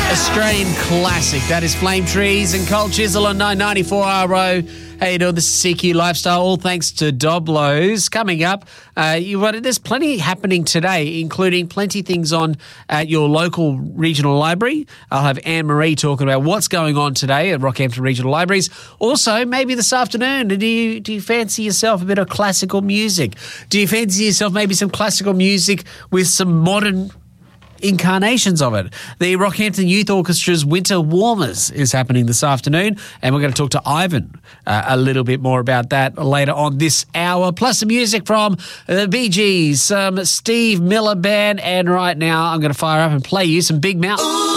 Australian classic. That is Flame Trees and Cold Chisel on 994 RO. How you doing? This is CQ Lifestyle. All thanks to Doblos. Coming up, there's plenty happening today, including plenty things on at your local regional library. I'll have Anne-Marie talking about what's going on today at Rockhampton Regional Libraries. Also, maybe this afternoon, do you fancy yourself a bit of classical music? Do you fancy yourself maybe some classical music with some modern incarnations of it? The Rockhampton Youth Orchestra's Winter Warmers is happening this afternoon, and we're going to talk to Ivan a little bit more about that later on this hour, plus some music from the Bee Gees, some Steve Miller Band, and right now I'm going to fire up and play you some Big Mountain.